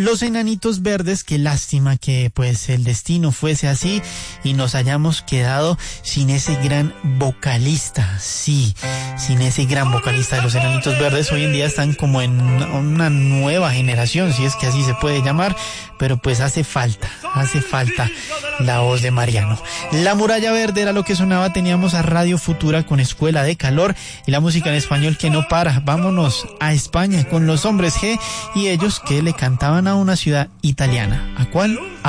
Los Enanitos Verdes, qué lástima que pues el destino fuese así y nos hayamos quedado sin ese gran vocalista. Sí, sin ese gran vocalista de Los Enanitos Verdes. Hoy en día están como en una nueva generación, si es que así se puede llamar, pero pues hace falta la voz de Mariano. La Muralla Verde era lo que sonaba. Teníamos a Radio Futura con Escuela de Calor y la música en español que no para. Vámonos a España con Los Hombres G y ellos que le cantaban a una ciudad italiana. ¿A cuál?